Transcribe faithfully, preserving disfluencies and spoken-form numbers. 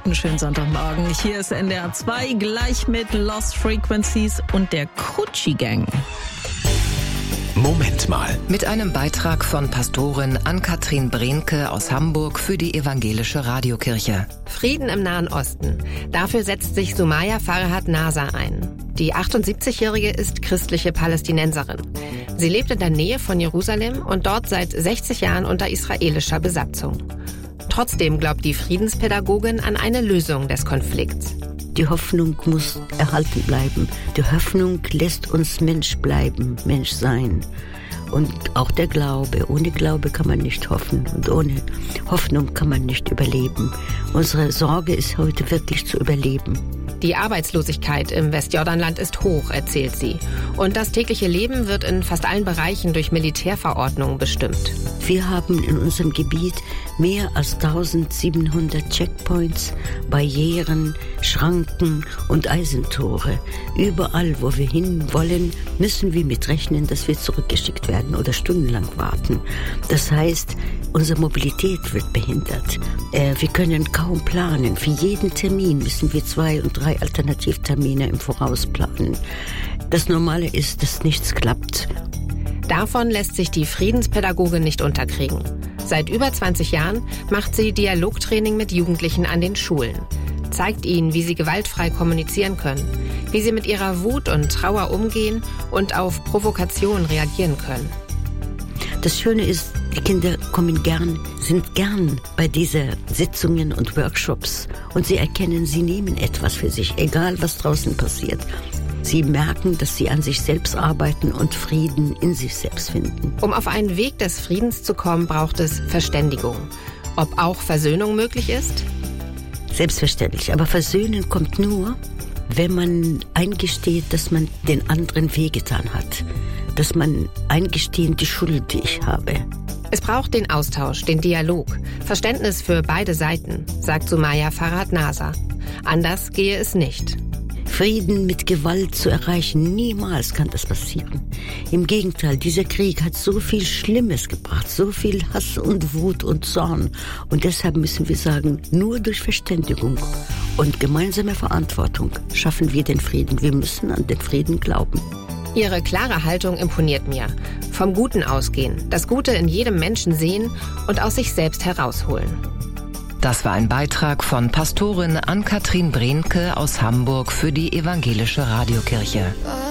guten schönen Sonntagmorgen. Hier ist N D R zwei, gleich mit Lost Frequencies und der Kutschi Gang. Moment mal. Mit einem Beitrag von Pastorin Ann-Kathrin Brehnke aus Hamburg für die Evangelische Radiokirche. Frieden im Nahen Osten. Dafür setzt sich Sumaya Farhat Naser ein. Die achtundsiebzigjährige ist christliche Palästinenserin. Sie lebt in der Nähe von Jerusalem und dort seit sechzig Jahren unter israelischer Besatzung. Trotzdem glaubt die Friedenspädagogin an eine Lösung des Konflikts. Die Hoffnung muss erhalten bleiben. Die Hoffnung lässt uns Mensch bleiben, Mensch sein. Und auch der Glaube. Ohne Glaube kann man nicht hoffen. Und ohne Hoffnung kann man nicht überleben. Unsere Sorge ist heute wirklich zu überleben. Die Arbeitslosigkeit im Westjordanland ist hoch, erzählt sie. Und das tägliche Leben wird in fast allen Bereichen durch Militärverordnungen bestimmt. Wir haben in unserem Gebiet mehr als eintausendsiebenhundert Checkpoints, Barrieren, Schranken und Eisentore. Überall, wo wir hin wollen, müssen wir mitrechnen, dass wir zurückgeschickt werden oder stundenlang warten. Das heißt, unsere Mobilität wird behindert. Äh, wir können kaum planen. Für jeden Termin müssen wir zwei und drei Alternativtermine im Voraus planen. Das Normale ist, dass nichts klappt. Davon lässt sich die Friedenspädagogin nicht unterkriegen. Seit über zwanzig Jahren macht sie Dialogtraining mit Jugendlichen an den Schulen. Zeigt ihnen, wie sie gewaltfrei kommunizieren können, wie sie mit ihrer Wut und Trauer umgehen und auf Provokationen reagieren können. Das Schöne ist, die Kinder kommen gern, sind gern bei diesen Sitzungen und Workshops und sie erkennen, sie nehmen etwas für sich, egal was draußen passiert. Sie merken, dass sie an sich selbst arbeiten und Frieden in sich selbst finden. Um auf einen Weg des Friedens zu kommen, braucht es Verständigung. Ob auch Versöhnung möglich ist? Selbstverständlich, aber Versöhnen kommt nur, wenn man eingesteht, dass man den anderen wehgetan hat. Dass man eingesteht, die Schuld, die ich habe. Es braucht den Austausch, den Dialog, Verständnis für beide Seiten, sagt Sumaya Farhat Naser. Anders gehe es nicht. Frieden mit Gewalt zu erreichen, niemals kann das passieren. Im Gegenteil, dieser Krieg hat so viel Schlimmes gebracht, so viel Hass und Wut und Zorn. Und deshalb müssen wir sagen, nur durch Verständigung und gemeinsame Verantwortung schaffen wir den Frieden. Wir müssen an den Frieden glauben. Ihre klare Haltung imponiert mir. Vom Guten ausgehen, das Gute in jedem Menschen sehen und aus sich selbst herausholen. Das war ein Beitrag von Pastorin Ann-Kathrin Brehnke aus Hamburg für die Evangelische Radiokirche.